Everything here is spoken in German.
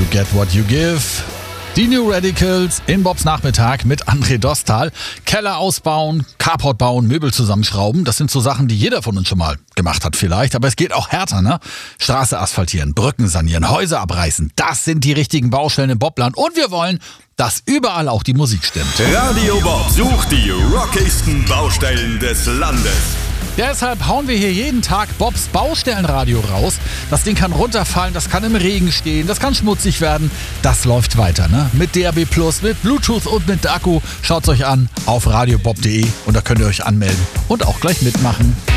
get what you give. Die New Radicals in Bobs Nachmittag mit André Dostal. Keller ausbauen, Carport bauen, Möbel zusammenschrauben. Das sind so Sachen, die jeder von uns schon mal gemacht hat vielleicht. Aber es geht auch härter, ne? Straße asphaltieren, Brücken sanieren, Häuser abreißen. Das sind die richtigen Baustellen im Bobland. Und wir wollen, dass überall auch die Musik stimmt. Radio Bob sucht die rockigsten Baustellen des Landes. Deshalb hauen wir hier jeden Tag Bobs Baustellenradio raus. Das Ding kann runterfallen, das kann im Regen stehen, das kann schmutzig werden. Das läuft weiter, ne? Mit DAB+, mit Bluetooth und mit Akku. Schaut's euch an auf radiobob.de und da könnt ihr euch anmelden und auch gleich mitmachen.